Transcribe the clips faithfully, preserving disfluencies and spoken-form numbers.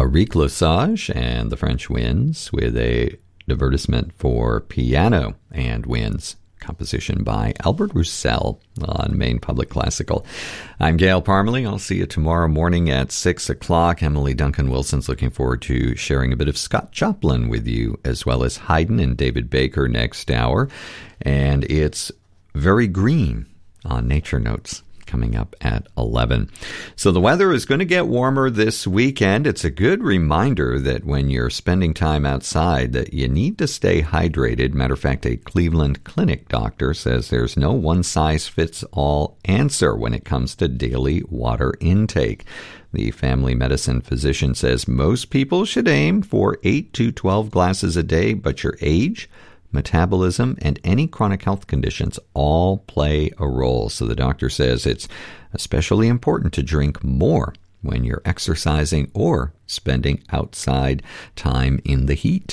Auric Lesage and the French Winds with a advertisement for piano and winds. Composition by Albert Roussel on Maine Public Classical. I'm Gail Parmalee. I'll see you tomorrow morning at six o'clock. Emily Duncan Wilson's looking forward to sharing a bit of Scott Joplin with you, as well as Haydn and David Baker next hour. And it's Very Green on Nature Notes coming up at eleven. So the weather is going to get warmer this weekend. It's a good reminder that when you're spending time outside that you need to stay hydrated. Matter of fact, a Cleveland Clinic doctor says there's no one-size-fits-all answer when it comes to daily water intake. The family medicine physician says most people should aim for eight to twelve glasses a day, but your age, metabolism, and any chronic health conditions all play a role. So the doctor says it's especially important to drink more when you're exercising or spending outside time in the heat.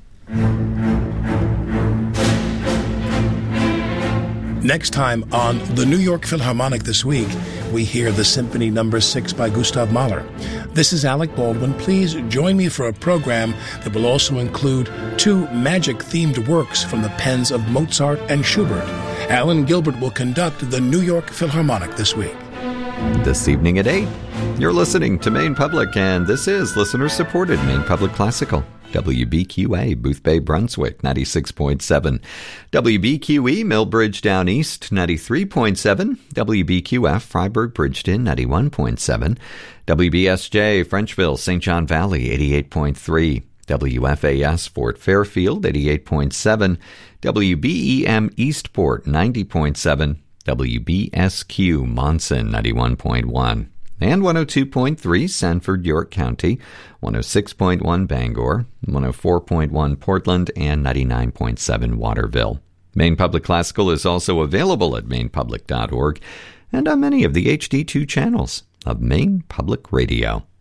Next time on the New York Philharmonic This Week, we hear the Symphony Number six by Gustav Mahler. This is Alec Baldwin. Please join me for a program that will also include two magic-themed works from the pens of Mozart and Schubert. Alan Gilbert will conduct the New York Philharmonic This Week. This evening at eight, you're listening to Maine Public, and this is listener-supported Maine Public Classical. W B Q A, Boothbay, Brunswick, ninety-six point seven. W B Q E, Millbridge Down East, ninety-three point seven. W B Q F, Freiburg, Bridgeton, ninety-one point seven. W B S J, Frenchville, Saint John Valley, eighty-eight point three. W F A S, Fort Fairfield, eighty-eight point seven. W B E M, Eastport, ninety point seven. W B S Q, Monson, ninety-one point one. And one oh two point three, Sanford, York County, one oh six point one, Bangor, one oh four point one, Portland, and ninety-nine point seven, Waterville. Maine Public Classical is also available at maine public dot org and on many of the H D two channels of Maine Public Radio.